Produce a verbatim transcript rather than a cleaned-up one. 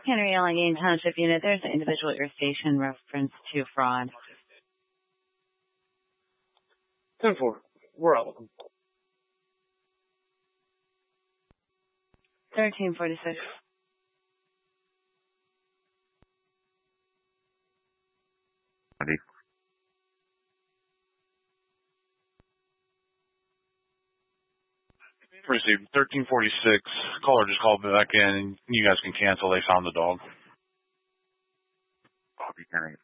Henry Allegheny Township Unit, there's an individual at your station reference to fraud. ten four. We're out. thirteen forty-six. Ready. Received. thirteen forty-six. Caller just called back in, and you guys can cancel. They found the dog. Copy, Henry.